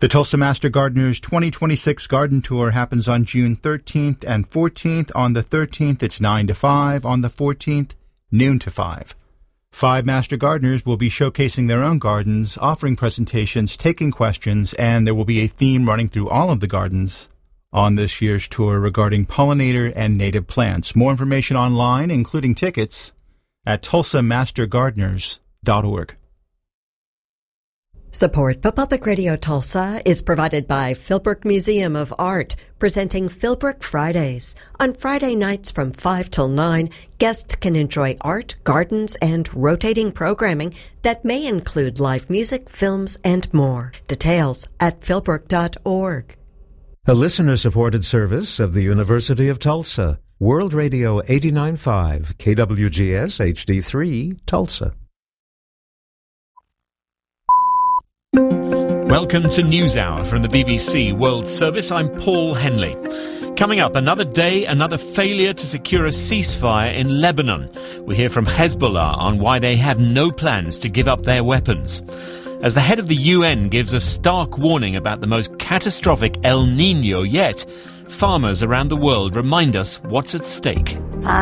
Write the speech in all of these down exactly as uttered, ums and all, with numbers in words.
The Tulsa Master Gardeners twenty twenty-six Garden Tour happens on June thirteenth and fourteenth. On the thirteenth, it's nine to five. On the fourteenth, noon to five. Five Master Gardeners will be showcasing their own gardens, offering presentations, taking questions, and there will be a theme running through all of the gardens on this year's tour regarding pollinator and native plants. More information online, including tickets, at tulsa master gardeners dot org. Support for Public Radio Tulsa is provided by Philbrook Museum of Art, presenting Philbrook Fridays. On Friday nights from five till nine, guests can enjoy art, gardens, and rotating programming that may include live music, films, and more. Details at philbrook dot org. A listener-supported service of the University of Tulsa. World Radio eighty-nine point five, K W G S H D three, Tulsa. Welcome to NewsHour from the B B C World Service. I'm Paul Henley. Coming up, another day, another failure to secure a ceasefire in Lebanon. We hear from Hezbollah on why they have no plans to give up their weapons. As the head of the U N gives a stark warning about the most catastrophic El Niño yet, farmers around the world remind us what's at stake.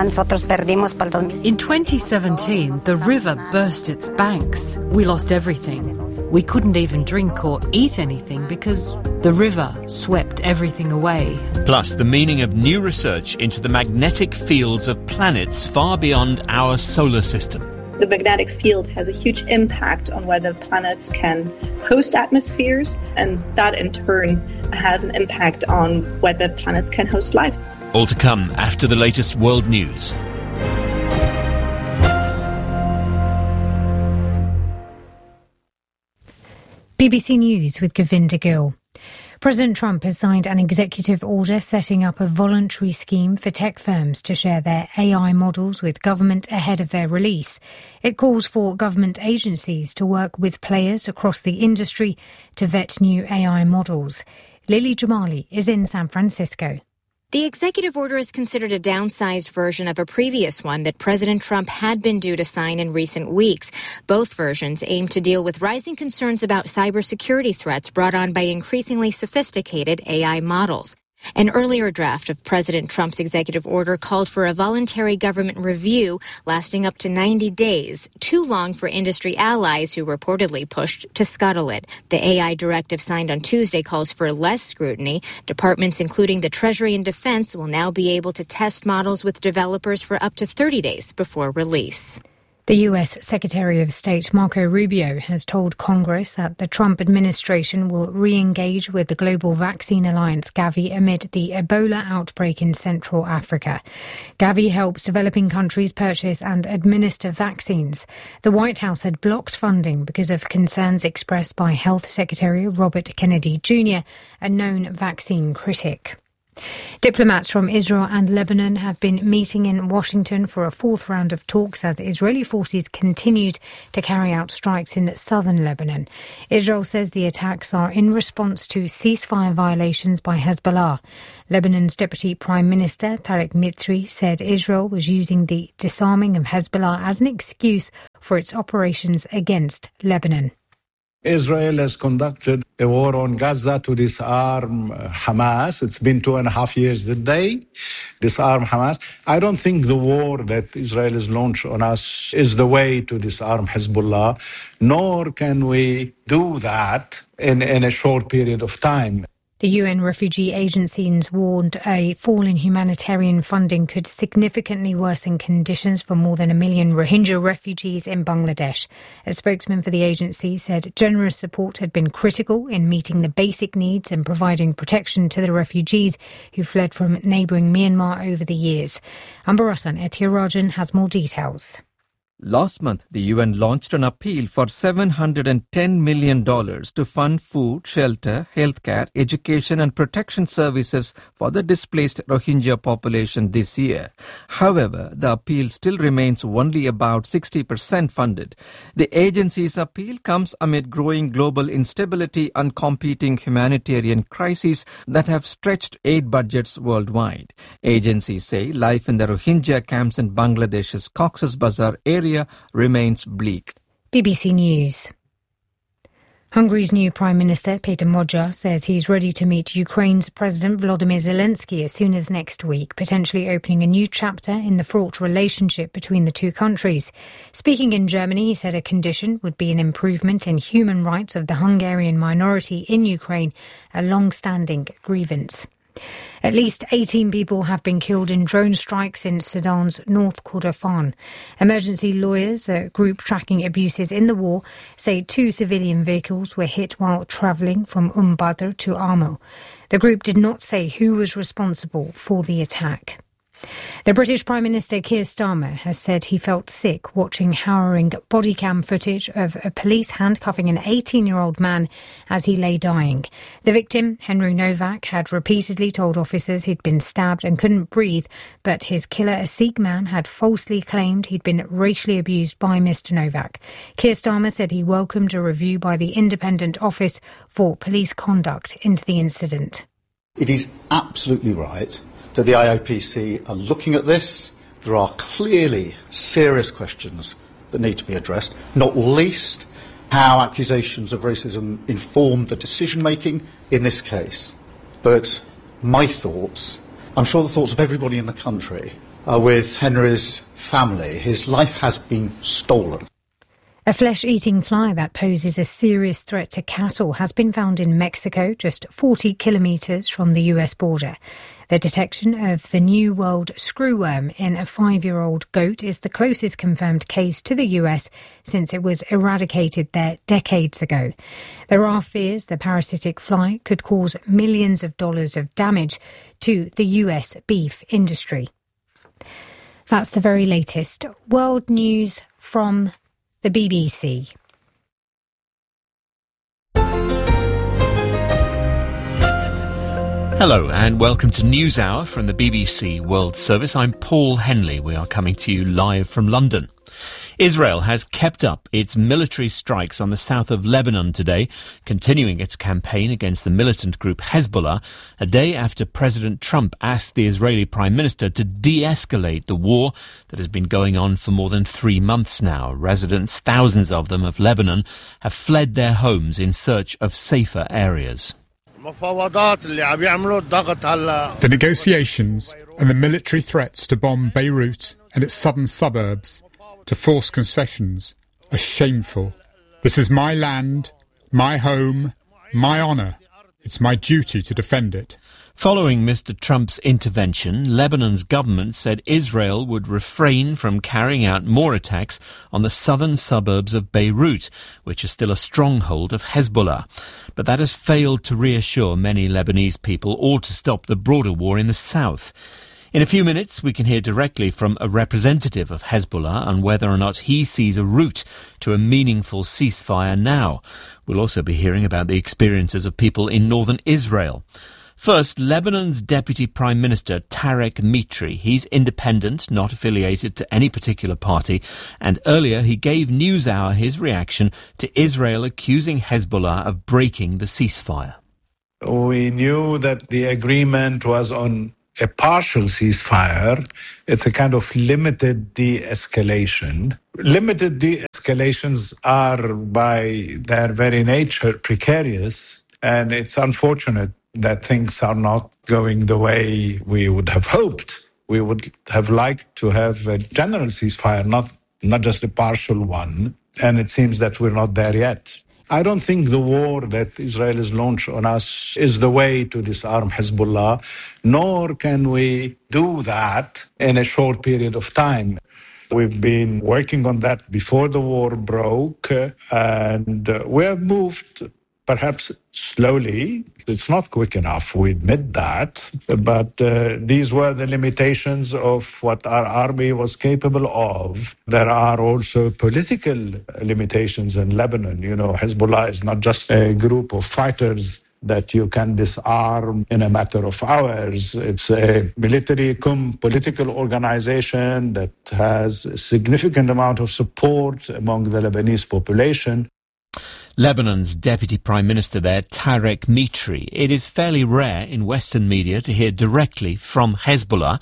In twenty seventeen, the river burst its banks. We lost everything. We couldn't even drink or eat anything because the river swept everything away. Plus, the meaning of new research into the magnetic fields of planets far beyond our solar system. The magnetic field has a huge impact on whether planets can host atmospheres, and that in turn has an impact on whether planets can host life. All to come after the latest world news. B B C News with Govinda Gill. President Trump has signed an executive order setting up a voluntary scheme for tech firms to share their A I models with government ahead of their release. It calls for government agencies to work with players across the industry to vet new A I models. Lily Jamali is in San Francisco. The executive order is considered a downsized version of a previous one that President Trump had been due to sign in recent weeks. Both versions aim to deal with rising concerns about cybersecurity threats brought on by increasingly sophisticated A I models. An earlier draft of President Trump's executive order called for a voluntary government review lasting up to ninety days, too long for industry allies who reportedly pushed to scuttle it. The A I directive signed on Tuesday calls for less scrutiny. Departments including the Treasury and Defense will now be able to test models with developers for up to thirty days before release. The U S Secretary of State Marco Rubio has told Congress that the Trump administration will re-engage with the Global Vaccine Alliance, Gavi, amid the Ebola outbreak in Central Africa. Gavi helps developing countries purchase and administer vaccines. The White House had blocked funding because of concerns expressed by Health Secretary Robert Kennedy Junior, a known vaccine critic. Diplomats from Israel and Lebanon have been meeting in Washington for a fourth round of talks as Israeli forces continued to carry out strikes in southern Lebanon. Israel says the attacks are in response to ceasefire violations by Hezbollah. Lebanon's Deputy Prime Minister Tariq Mitri said Israel was using the disarming of Hezbollah as an excuse for its operations against Lebanon. Israel has conducted a war on Gaza to disarm Hamas. It's been two and a half years that they disarm Hamas. I don't think the war that Israel has launched on us is the way to disarm Hezbollah, nor can we do that in, in a short period of time. The U N refugee agencies warned a fall in humanitarian funding could significantly worsen conditions for more than a million Rohingya refugees in Bangladesh. A spokesman for the agency said generous support had been critical in meeting the basic needs and providing protection to the refugees who fled from neighbouring Myanmar over the years. Ambarasan Ethirajan has more details. Last month, the U N launched an appeal for seven hundred ten million dollars to fund food, shelter, healthcare, education and protection services for the displaced Rohingya population this year. However, the appeal still remains only about sixty percent funded. The agency's appeal comes amid growing global instability and competing humanitarian crises that have stretched aid budgets worldwide. Agencies say life in the Rohingya camps in Bangladesh's Cox's Bazar area remains bleak. B B C News. Hungary's new Prime Minister, Peter Magyar, says he's ready to meet Ukraine's President Volodymyr Zelensky as soon as next week, potentially opening a new chapter in the fraught relationship between the two countries. Speaking in Germany, he said a condition would be an improvement in human rights of the Hungarian minority in Ukraine, a long-standing grievance. At least eighteen people have been killed in drone strikes in Sudan's North Kordofan. Emergency lawyers, a group tracking abuses in the war, say two civilian vehicles were hit while travelling from Umm Badr to Amel. The group did not say who was responsible for the attack. The British Prime Minister Keir Starmer has said he felt sick watching harrowing body cam footage of a police handcuffing an eighteen-year-old man as he lay dying. The victim, Henry Novak, had repeatedly told officers he'd been stabbed and couldn't breathe, but his killer, a Sikh man, had falsely claimed he'd been racially abused by Mister Novak. Keir Starmer said he welcomed a review by the Independent Office for Police Conduct into the incident. It is absolutely right that the I O P C are looking at this. There are clearly serious questions that need to be addressed, not least how accusations of racism informed the decision-making in this case. But my thoughts, I'm sure the thoughts of everybody in the country, are with Henry's family. His life has been stolen. A flesh-eating fly that poses a serious threat to cattle has been found in Mexico, just forty kilometres from the U S border. The detection of the New World screwworm in a five-year-old goat is the closest confirmed case to the U S since it was eradicated there decades ago. There are fears the parasitic fly could cause millions of dollars of damage to the U S beef industry. That's the very latest world news from the B B C. Hello and welcome to NewsHour from the B B C World Service. I'm Paul Henley. We are coming to you live from London. Israel has kept up its military strikes on the south of Lebanon today, continuing its campaign against the militant group Hezbollah, a day after President Trump asked the Israeli Prime Minister to de-escalate the war that has been going on for more than three months now. Residents, thousands of them, of Lebanon have fled their homes in search of safer areas. The negotiations and the military threats to bomb Beirut and its southern suburbs, to force concessions, are shameful. This is my land, my home, my honour. It's my duty to defend it. Following Mister Trump's intervention, Lebanon's government said Israel would refrain from carrying out more attacks on the southern suburbs of Beirut, which is still a stronghold of Hezbollah. But that has failed to reassure many Lebanese people or to stop the broader war in the south. In a few minutes, we can hear directly from a representative of Hezbollah on whether or not he sees a route to a meaningful ceasefire now. We'll also be hearing about the experiences of people in northern Israel. First, Lebanon's Deputy Prime Minister, Tarek Mitri. He's independent, not affiliated to any particular party, and earlier he gave NewsHour his reaction to Israel accusing Hezbollah of breaking the ceasefire. We knew that the agreement was on a partial ceasefire. It's a kind of limited de-escalation. Limited de-escalations are, by their very nature, precarious, and it's unfortunate that things are not going the way we would have hoped. We would have liked to have a general ceasefire, not, not just a partial one, and it seems that we're not there yet. I don't think the war that Israel has launched on us is the way to disarm Hezbollah, nor can we do that in a short period of time. We've been working on that before the war broke, and we have moved perhaps slowly. It's not quick enough, we admit that, but uh, these were the limitations of what our army was capable of. There are also political limitations in Lebanon. You know, Hezbollah is not just a group of fighters that you can disarm in a matter of hours. It's a military cum political organization that has a significant amount of support among the Lebanese population. Lebanon's Deputy Prime Minister there, Tarek Mitri. It is fairly rare in Western media to hear directly from Hezbollah.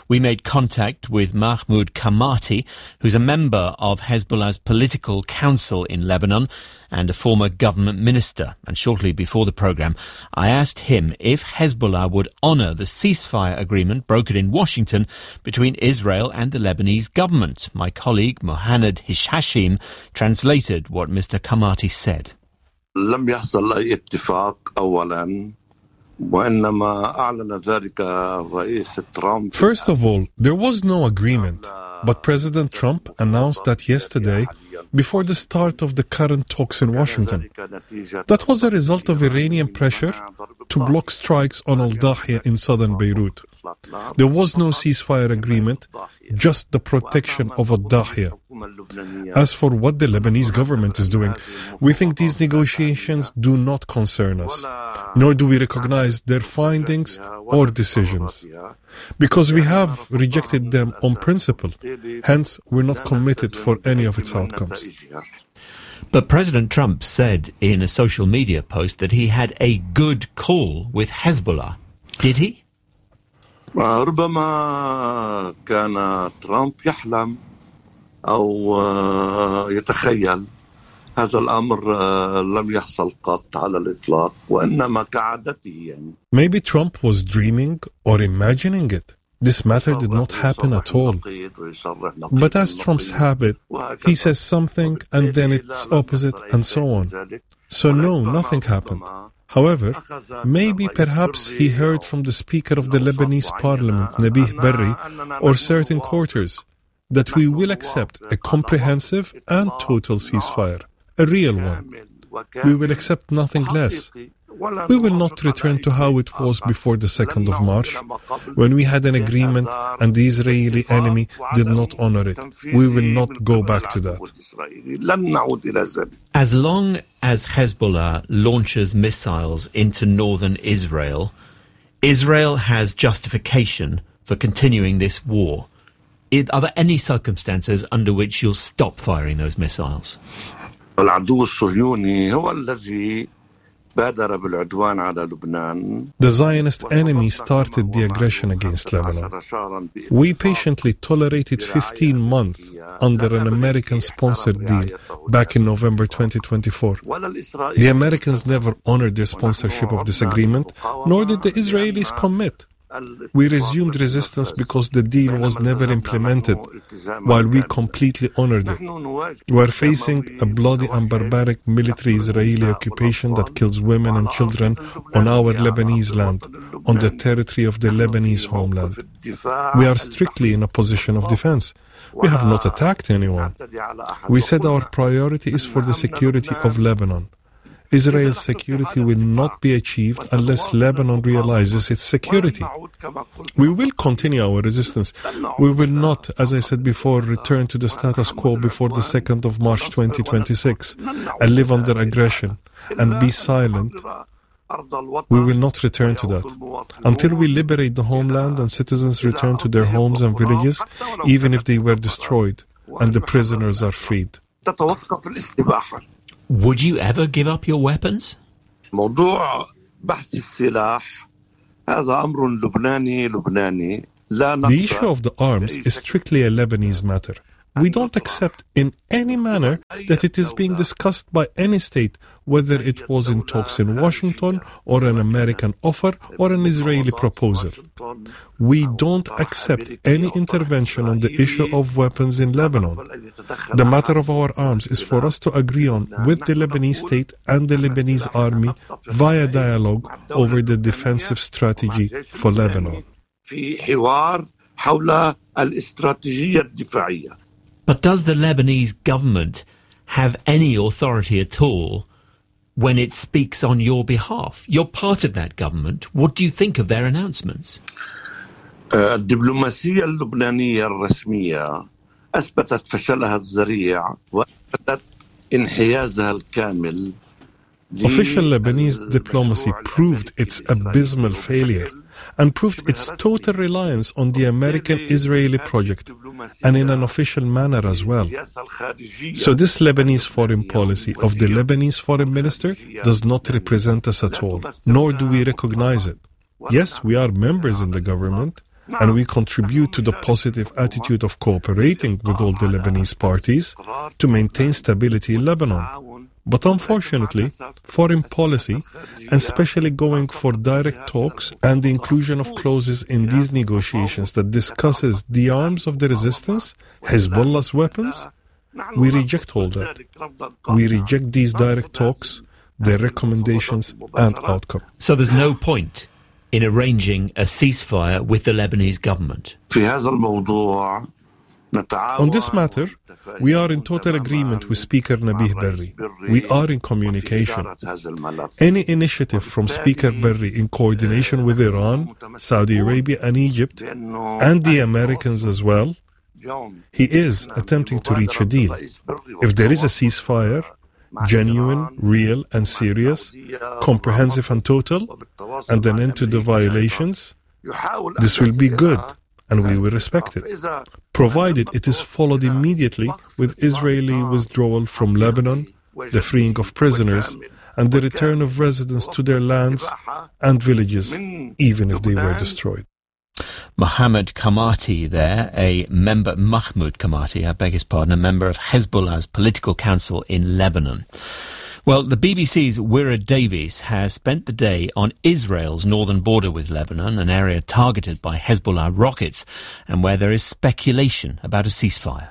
We made contact with Mahmoud Kamati, who's a member of Hezbollah's political council in Lebanon and a former government minister. And shortly before the programme, I asked him if Hezbollah would honour the ceasefire agreement brokered in Washington between Israel and the Lebanese government. My colleague Mohanad Hashim translated what Mister Kamati said. لم يحصل أي اتفاق أولاً وإنما أعلن ذلك الرئيس ترامب. First of all, there was no agreement, but President Trump announced that yesterday before the start of the current talks in Washington. That was a result of Iranian pressure to block strikes on Al-Dahiya in southern Beirut. There was no ceasefire agreement, just the protection of Al-Dahiya. As for what the Lebanese government is doing, we think these negotiations do not concern us, nor do we recognize their findings or decisions, because we have rejected them on principle. Hence, we're not committed for any of its outcomes. But President Trump said in a social media post that he had a good call with Hezbollah. Did he? ربما كان ترامب يحلم أو يتخيل هذا الأمر لم يحصل قط على الإطلاق وإنما كعادته يعني. Maybe Trump was dreaming or imagining it. This matter did not happen at all. But as Trump's habit, he says something and then it's opposite and so on. So no, nothing happened. However, maybe perhaps he heard from the Speaker of the Lebanese Parliament, Nabih Berri, or certain quarters, that we will accept a comprehensive and total ceasefire, a real one. We will accept nothing less. We will not return to how it was before the second of March, when we had an agreement and the Israeli enemy did not honor it. We will not go back to that. As long as Hezbollah launches missiles into northern Israel, Israel has justification for continuing this war. Are there any circumstances under which you'll stop firing those missiles? The Zionist enemy started the aggression against Lebanon. We patiently tolerated fifteen months under an American-sponsored deal back in November twenty twenty-four. The Americans never honored their sponsorship of this agreement, nor did the Israelis commit. We resumed resistance because the deal was never implemented, while we completely honored it. We are facing a bloody and barbaric military Israeli occupation that kills women and children on our Lebanese land, on the territory of the Lebanese homeland. We are strictly in a position of defense. We have not attacked anyone. We said our priority is for the security of Lebanon. Israel's security will not be achieved unless Lebanon realizes its security. We will continue our resistance. We will not, as I said before, return to the status quo before the second of March twenty twenty-six and live under aggression and be silent. We will not return to that. Until we liberate the homeland and citizens return to their homes and villages, even if they were destroyed and the prisoners are freed. Would you ever give up your weapons? The issue of the arms is strictly a Lebanese matter. We don't accept in any manner that it is being discussed by any state, whether it was in talks in Washington or an American offer or an Israeli proposal. We don't accept any intervention on the issue of weapons in Lebanon. The matter of our arms is for us to agree on with the Lebanese state and the Lebanese army via dialogue over the defensive strategy for Lebanon. But does the Lebanese government have any authority at all when it speaks on your behalf? You're part of that government. What do you think of their announcements? الدبلوماسية اللبنانية الرسمية أثبتت فشلها الذريع وأثبتت انحيازها الكامل. Official Lebanese diplomacy proved its abysmal failure and proved its total reliance on the American-Israeli project, and in an official manner as well. So this Lebanese foreign policy of the Lebanese foreign minister does not represent us at all, nor do we recognize it. Yes, we are members in the government, and we contribute to the positive attitude of cooperating with all the Lebanese parties to maintain stability in Lebanon. But unfortunately, foreign policy, and especially going for direct talks and the inclusion of clauses in these negotiations that discusses the arms of the resistance, Hezbollah's weapons, we reject all that. We reject these direct talks, their recommendations and outcome. So there's no point in arranging a ceasefire with the Lebanese government? On this matter, we are in total agreement with Speaker Nabih Berri. We are in communication. Any initiative from Speaker Berri in coordination with Iran, Saudi Arabia and Egypt, and the Americans as well, he is attempting to reach a deal. If there is a ceasefire, genuine, real and serious, comprehensive and total, and an end to the violations, this will be good and we will respect it, provided it is followed immediately with Israeli withdrawal from Lebanon, the freeing of prisoners, and the return of residents to their lands and villages, even if they were destroyed. Mohammed Kamati there, a member, Mahmoud Kamati, I beg his pardon, a member of Hezbollah's political council in Lebanon. Well, the B B C's Wira Davies has spent the day on Israel's northern border with Lebanon, an area targeted by Hezbollah rockets, and where there is speculation about a ceasefire.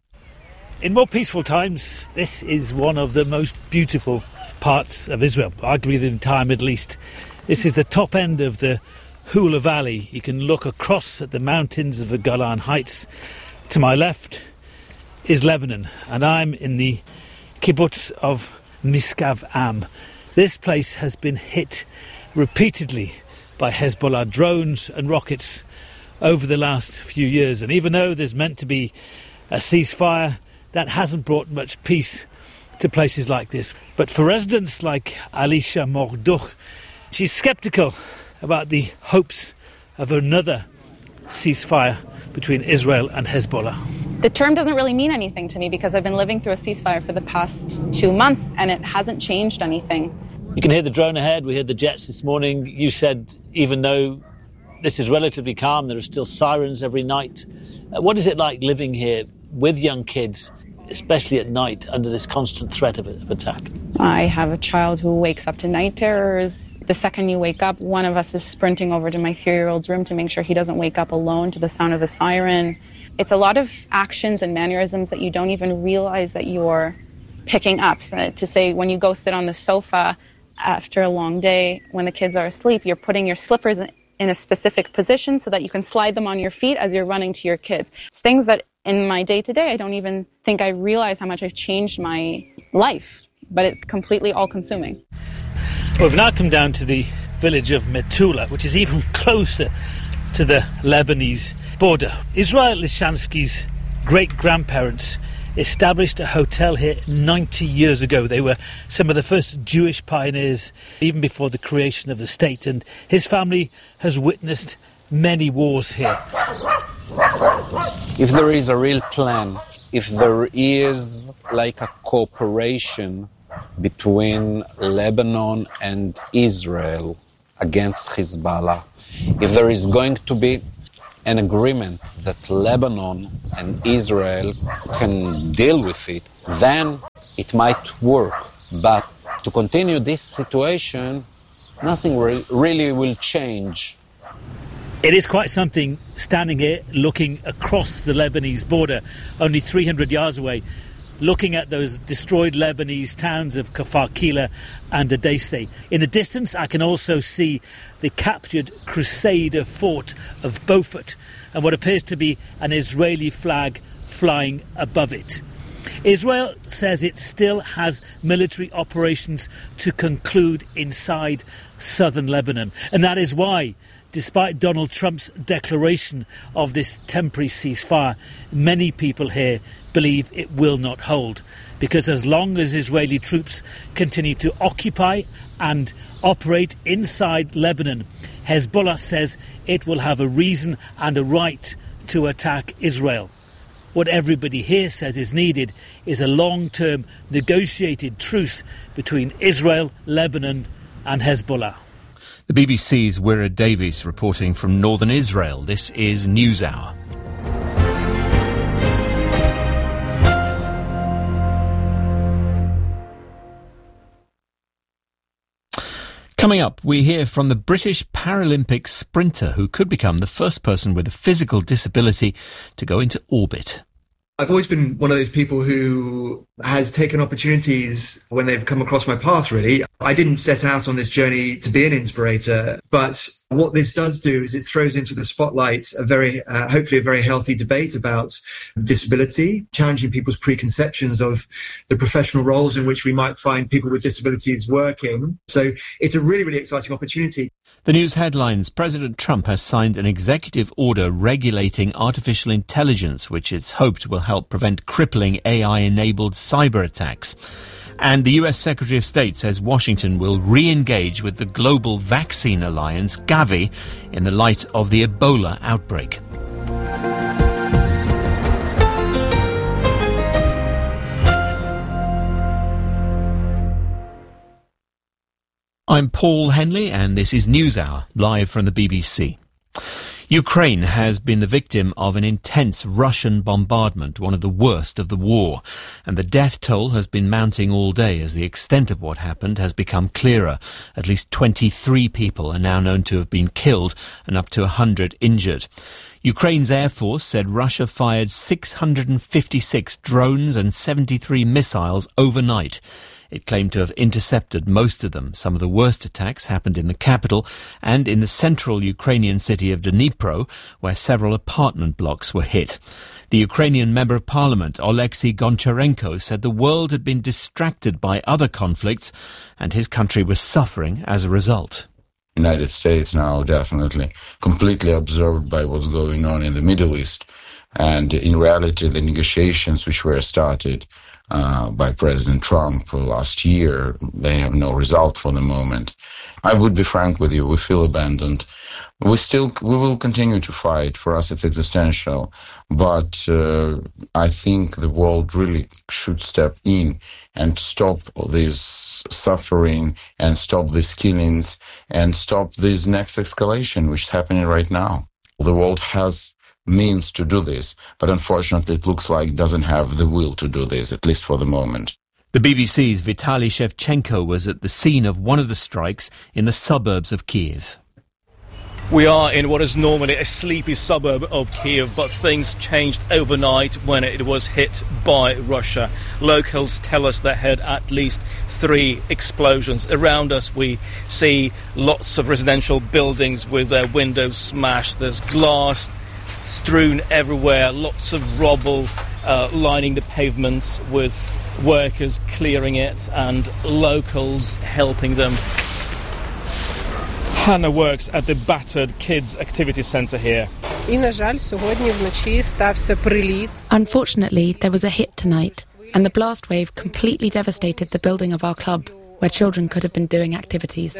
In more peaceful times, this is one of the most beautiful parts of Israel, arguably the entire Middle East. This is the top end of the Hula Valley. You can look across at the mountains of the Golan Heights. To my left is Lebanon, and I'm in the kibbutz of Miskav Am. This place has been hit repeatedly by Hezbollah drones and rockets over the last few years. And even though there's meant to be a ceasefire, that hasn't brought much peace to places like this. But for residents like Alicia Morduk, she's sceptical about the hopes of another ceasefire between Israel and Hezbollah. The term doesn't really mean anything to me because I've been living through a ceasefire for the past two months and it hasn't changed anything. You can hear the drone ahead. We heard the jets this morning. You said even though this is relatively calm, there are still sirens every night. Uh, what is it like living here with young kids, especially at night, under this constant threat of, of attack? I have a child who wakes up to night terrors. The second you wake up, one of us is sprinting over to my three-year-old's room to make sure he doesn't wake up alone to the sound of a siren. It's a lot of actions and mannerisms that you don't even realize that you're picking up. So to say, when you go sit on the sofa after a long day, when the kids are asleep, you're putting your slippers in a specific position so that you can slide them on your feet as you're running to your kids. It's things that in my day-to-day, I don't even think I realize how much I've changed my life, but it's completely all-consuming. Well, we've now come down to the village of Metula, which is even closer to the Lebanese border. Israel Lishansky's great-grandparents established a hotel here ninety years ago. They were some of the first Jewish pioneers, even before the creation of the state, and his family has witnessed many wars here. If there is a real plan, if there is like a cooperation between Lebanon and Israel against Hezbollah, if there is going to be an agreement that Lebanon and Israel can deal with it, then it might work. But to continue this situation, nothing re- really will change. It is quite something standing here looking across the Lebanese border, only three hundred yards away, looking at those destroyed Lebanese towns of Kfar Kila and Edessa. In the distance, I can also see the captured Crusader fort of Beaufort and what appears to be an Israeli flag flying above it. Israel says it still has military operations to conclude inside southern Lebanon, and that is why, despite Donald Trump's declaration of this temporary ceasefire, many people here believe it will not hold. Because as long as Israeli troops continue to occupy and operate inside Lebanon, Hezbollah says it will have a reason and a right to attack Israel. What everybody here says is needed is a long-term negotiated truce between Israel, Lebanon and Hezbollah. The B B C's Wira Davies reporting from northern Israel. This is NewsHour. Coming up, we hear from the British Paralympic sprinter who could become the first person with a physical disability to go into orbit. I've always been one of those people who has taken opportunities when they've come across my path, really. I didn't set out on this journey to be an inspirator, but what this does do is it throws into the spotlight a very, uh, hopefully a very healthy debate about disability, challenging people's preconceptions of the professional roles in which we might find people with disabilities working. So it's a really, really exciting opportunity. The news headlines. President Trump has signed an executive order regulating artificial intelligence, which it's hoped will help prevent crippling A I-enabled cyber attacks. And the U S Secretary of State says Washington will re-engage with the global vaccine alliance, Gavi, in the light of the Ebola outbreak. I'm Paul Henley, and this is NewsHour, live from the B B C. Ukraine has been the victim of an intense Russian bombardment, one of the worst of the war, and the death toll has been mounting all day as the extent of what happened has become clearer. At least twenty-three people are now known to have been killed and up to one hundred injured. Ukraine's Air Force said Russia fired six hundred fifty-six drones and seventy-three missiles overnight. It claimed to have intercepted most of them. Some of the worst attacks happened in the capital and in the central Ukrainian city of Dnipro, where several apartment blocks were hit. The Ukrainian Member of Parliament, Oleksiy Goncharenko, said the world had been distracted by other conflicts and his country was suffering as a result. United States now definitely completely absorbed by what's going on in the Middle East. And in reality, the negotiations which were started Uh, by President Trump last year, they have no result for the moment. I would be frank with you, we feel abandoned. We still, we will continue to fight. For us, it's existential. But uh, I think the world really should step in and stop this suffering and stop these killings and stop this next escalation, which is happening right now. The world has means to do this, but unfortunately it looks like it doesn't have the will to do this, at least for the moment. The B B C's Vitaly Shevchenko was at the scene of one of the strikes in the suburbs of Kyiv. We are in what is normally a sleepy suburb of Kyiv, but things changed overnight when it was hit by Russia. Locals tell us they had at least three explosions. Around us we see lots of residential buildings with their windows smashed. There's glass strewn everywhere, lots of rubble uh, lining the pavements, with workers clearing it and locals helping them. Hannah works at the battered kids activity centre here. Unfortunately, there was a hit tonight, and the blast wave completely devastated the building of our club, where children could have been doing activities.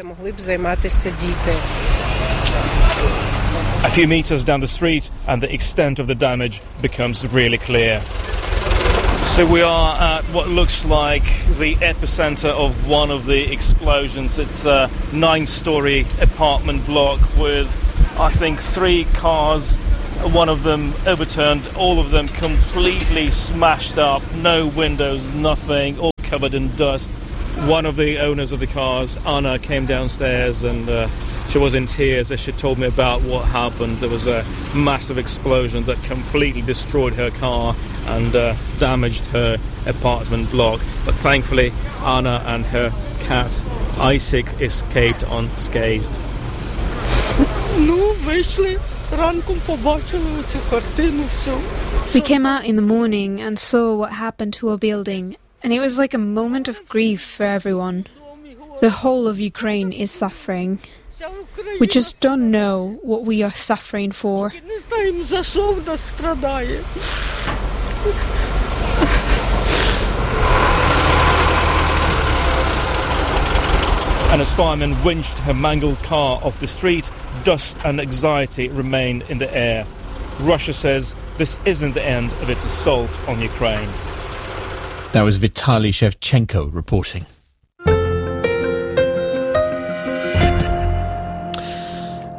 A few metres down the street and the extent of the damage becomes really clear. So we are at what looks like the epicentre of one of the explosions. It's a nine-storey apartment block with, I think, three cars, one of them overturned, all of them completely smashed up, no windows, nothing, all covered in dust. One of the owners of the cars, Anna, came downstairs and uh, she was in tears as she told me about what happened. There was a massive explosion that completely destroyed her car and uh, damaged her apartment block. But thankfully, Anna and her cat, Isaac, escaped unscathed. We came out in the morning and saw what happened to our building, and it was like a moment of grief for everyone. The whole of Ukraine is suffering. We just don't know what we are suffering for. And as firemen winched her mangled car off the street, dust and anxiety remain in the air. Russia says this isn't the end of its assault on Ukraine. That was Vitaly Shevchenko reporting.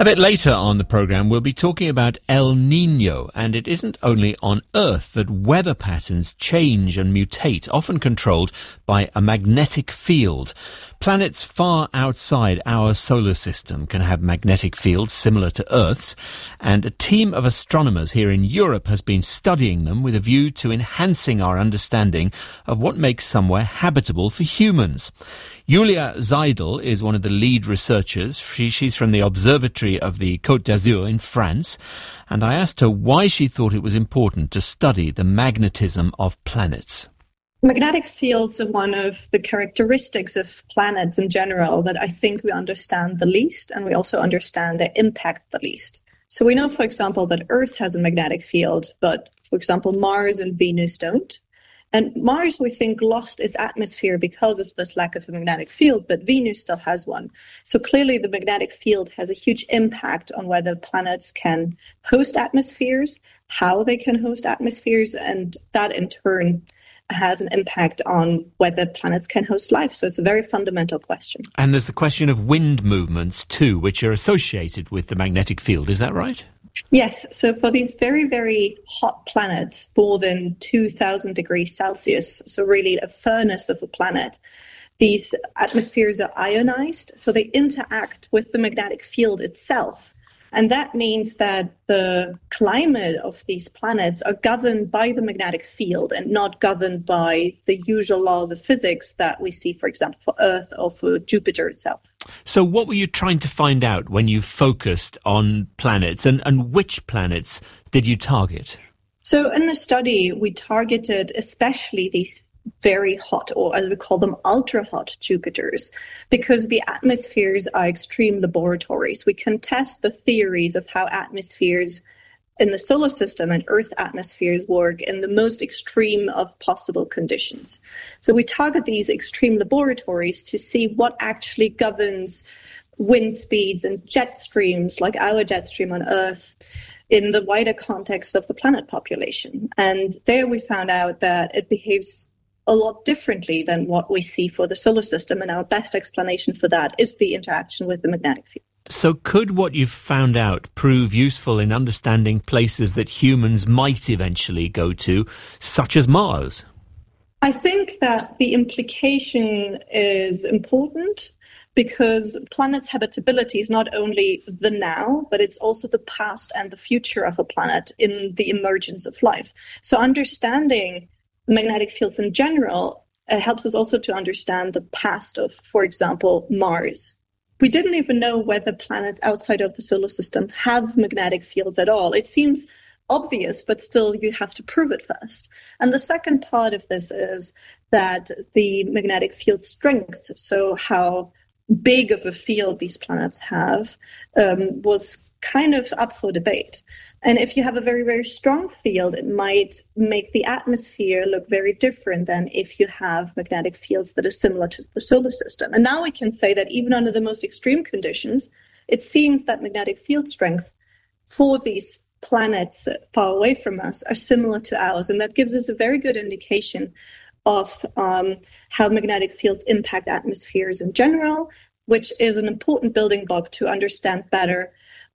A bit later on the programme, we'll be talking about El Niño, and it isn't only on Earth that weather patterns change and mutate, often controlled by a magnetic field. Planets far outside our solar system can have magnetic fields similar to Earth's, and a team of astronomers here in Europe has been studying them with a view to enhancing our understanding of what makes somewhere habitable for humans. Julia Seidel is one of the lead researchers. She, she's from the Observatory of the Côte d'Azur in France, and I asked her why she thought it was important to study the magnetism of planets. Magnetic fields are one of the characteristics of planets in general that I think we understand the least, and we also understand their impact the least. So we know, for example, that Earth has a magnetic field, but, for example, Mars and Venus don't. And Mars, we think, lost its atmosphere because of this lack of a magnetic field, but Venus still has one. So clearly the magnetic field has a huge impact on whether planets can host atmospheres, how they can host atmospheres, and that in turn has an impact on whether planets can host life. So it's a very fundamental question. And there's the question of wind movements too, which are associated with the magnetic field. Is that right? Yes. So for these very, very hot planets, more than two thousand degrees Celsius, so really a furnace of a planet, these atmospheres are ionized, so they interact with the magnetic field itself. And that means that the climate of these planets are governed by the magnetic field and not governed by the usual laws of physics that we see, for example, for Earth or for Jupiter itself. So what were you trying to find out when you focused on planets, and, and which planets did you target? So in the study, we targeted especially these very hot, or as we call them, ultra-hot Jupiters, because the atmospheres are extreme laboratories. We can test the theories of how atmospheres in the solar system and Earth atmospheres work in the most extreme of possible conditions. So we target these extreme laboratories to see what actually governs wind speeds and jet streams, like our jet stream on Earth, in the wider context of the planet population. And there we found out that it behaves a lot differently than what we see for the solar system, and our best explanation for that is the interaction with the magnetic field. So could what you've found out prove useful in understanding places that humans might eventually go to, such as Mars? I think that the implication is important because planet's habitability is not only the now, but it's also the past and the future of a planet in the emergence of life. So understanding magnetic fields in general uh, helps us also to understand the past of, for example, Mars. We didn't even know whether planets outside of the solar system have magnetic fields at all. It seems obvious, but still you have to prove it first. And the second part of this is that the magnetic field strength, so how big of a field these planets have, um, was kind of up for debate. And if you have a very, very strong field, it might make the atmosphere look very different than if you have magnetic fields that are similar to the solar system. And now we can say that even under the most extreme conditions, it seems that magnetic field strength for these planets far away from us are similar to ours. And that gives us a very good indication of um, how magnetic fields impact atmospheres in general, which is an important building block to understand better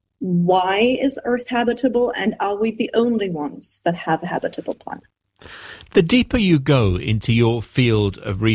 why is Earth habitable, and are we the only ones that have a habitable planet? The deeper you go into your field of research,